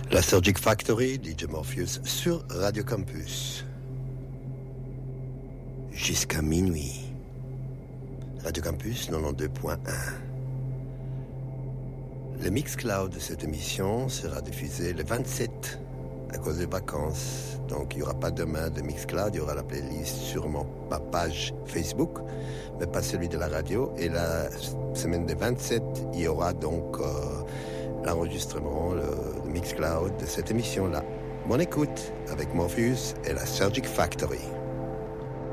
La Surgic Factory, DJ Morpheus sur Radio Campus. Jusqu'à minuit. Radio Campus 92.1. Le Mixcloud de cette émission sera diffusé le 27 à cause des vacances. Donc il n'y aura pas demain de Mixcloud, il y aura la playlist sur ma page Facebook, mais pas celui de la radio. Et la semaine des 27, il y aura donc l'enregistrement, le Mixcloud de cette émission-là. Bonne écoute avec Morpheus et la Surgic Factory.